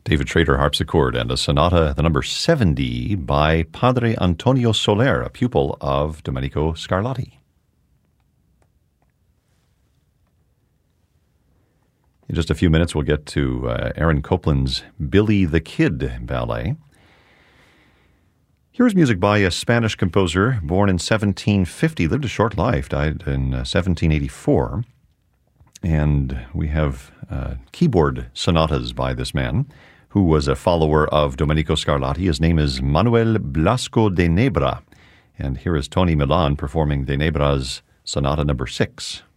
David Schrader harpsichord and a sonata, the number 70, by Padre Antonio Soler, a pupil of Domenico Scarlatti. In just a few minutes, we'll get to Aaron Copland's Billy the Kid ballet. Here's music by a Spanish composer born in 1750, lived a short life, died in 1784. And we have keyboard sonatas by this man, who was a follower of Domenico Scarlatti. His name is Manuel Blasco de Nebra. And here is Tony Milan performing de Nebra's Sonata number 6.